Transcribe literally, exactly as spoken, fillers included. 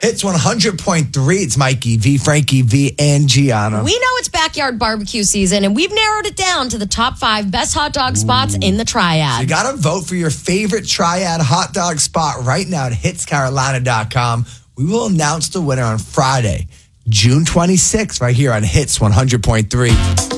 Hits one hundred point three. It's Mikey V, Frankie V, and Gianna. We know it's backyard barbecue season, and we've narrowed it down to the top five best hot dog spots Ooh. in the Triad. So you got to vote for your favorite Triad hot dog spot right now at hits carolina dot com. We will announce the winner on Friday, June twenty-sixth, right here on Hits one hundred point three.